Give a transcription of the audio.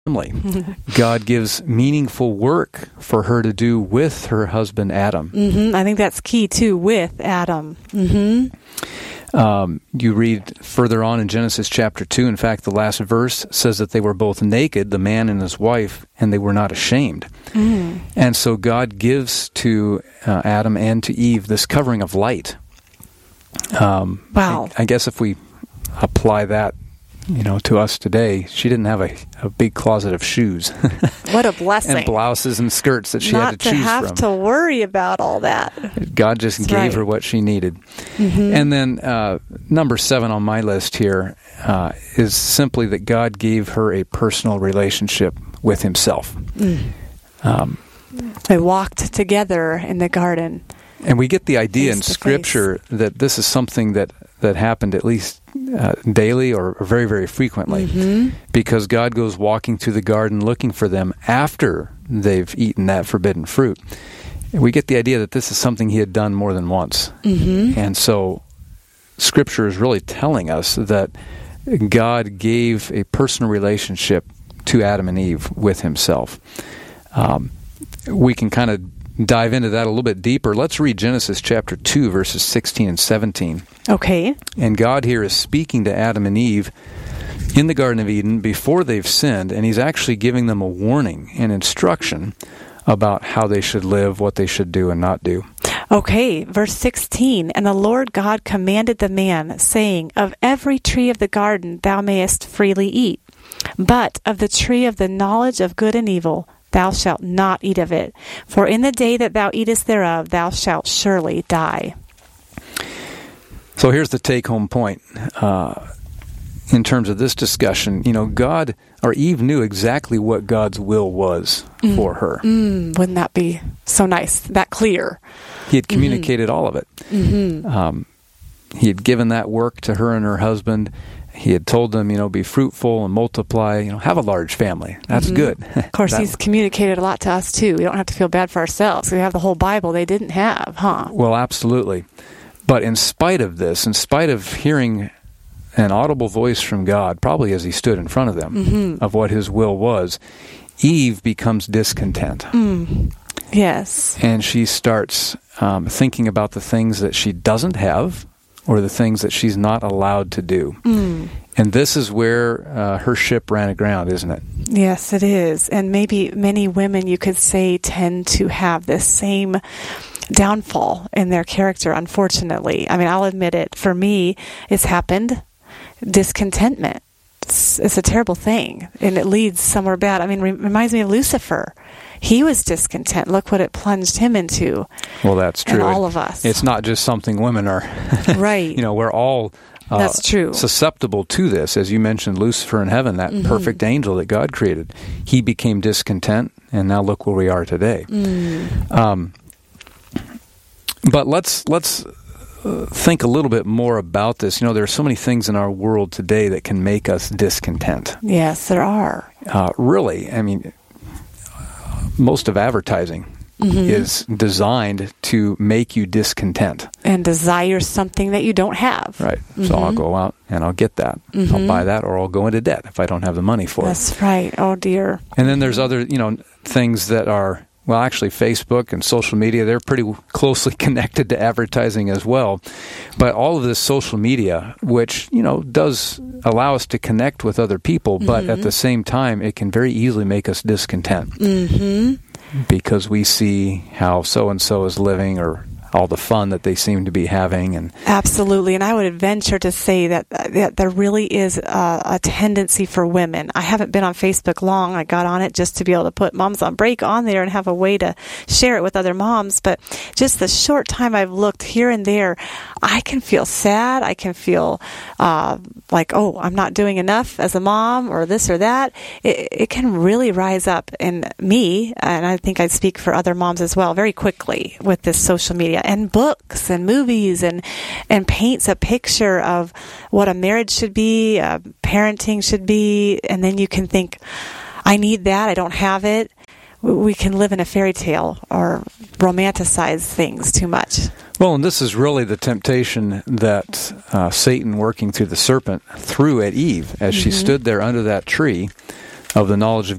family. God gives meaningful work for her to do with her husband Adam. I think that's key too, with Adam. You read further on in Genesis chapter 2, in fact, the last verse says that they were both naked, the man and his wife, and they were not ashamed. And so God gives to Adam and to Eve this covering of light. Wow. I guess if we apply that, to us today, she didn't have a big closet of shoes. What a blessing. And blouses and skirts that she had to choose from. Not to have to worry about all that. God just gave her what she needed. And then number 7 on my list here is simply that God gave her a personal relationship with himself. They walked together in the garden. And we get the idea in Scripture that this is something that happened at least daily or very, very frequently, because God goes walking through the garden looking for them after they've eaten that forbidden fruit. And we get the idea that this is something he had done more than once. And so Scripture is really telling us that God gave a personal relationship to Adam and Eve with himself. We can kind of dive into that a little bit deeper. Let's read Genesis chapter 2, verses 16 and 17. Okay. And God here is speaking to Adam and Eve in the Garden of Eden before they've sinned, and he's actually giving them a warning and instruction about how they should live, what they should do and not do. Okay, verse 16. And the Lord God commanded the man, saying, Of every tree of the garden thou mayest freely eat, but of the tree of the knowledge of good and evil thou shalt not eat of it, for in the day that thou eatest thereof thou shalt surely die. So here's the take-home point in terms of this discussion. God, or Eve, knew exactly what God's will was for her. Wouldn't that be so nice, that clear? He had communicated all of it. He had given that work to her and her husband. He had told them, be fruitful and multiply, have a large family. That's good. Of course, he's communicated a lot to us, too. We don't have to feel bad for ourselves. We have the whole Bible they didn't have, huh? Well, absolutely. But in spite of this, in spite of hearing an audible voice from God, probably as he stood in front of them, of what his will was, Eve becomes discontent. Yes. And she starts thinking about the things that she doesn't have, or the things that she's not allowed to do. And this is where her ship ran aground, isn't it? Yes, it is. And maybe many women, you could say, tend to have this same downfall in their character, unfortunately. I mean, I'll admit it. For me, it's happened. Discontentment. It's a terrible thing, and it leads somewhere bad. I mean, it reminds me of Lucifer. He was discontent. Look what it plunged him into. Well, that's true. And all of us. It's not just something women are. Right. We're all that's true. Susceptible to this. As you mentioned, Lucifer in heaven, that perfect angel that God created, he became discontent, and now look where we are today. But let's think a little bit more about this. There are so many things in our world today that can make us discontent. Yes, there are. Really, I mean, most of advertising is designed to make you discontent. And desire something that you don't have. Right. So I'll go out and I'll get that. I'll buy that, or I'll go into debt if I don't have the money for it. That's right. Oh, dear. And then there's other, things that are, well, actually, Facebook and social media, they're pretty closely connected to advertising as well. But all of this social media, which, does allow us to connect with other people, but at the same time, it can very easily make us discontent. Because we see how so-and-so is living, or all the fun that they seem to be having. And absolutely. And I would venture to say that there really is a tendency for women. I haven't been on Facebook long. I got on it just to be able to put Moms on Break on there and have a way to share it with other moms. But just the short time I've looked here and there, I can feel sad. I can feel like, oh, I'm not doing enough as a mom, or this or that. It can really rise up in me, and I think I speak for other moms as well, very quickly with this social media and books and movies, and paints a picture of what a marriage should be, parenting should be, and then you can think, I need that, I don't have it. We can live in a fairy tale or romanticize things too much. Well, and this is really the temptation that Satan, working through the serpent, threw at Eve as she stood there under that tree, of the knowledge of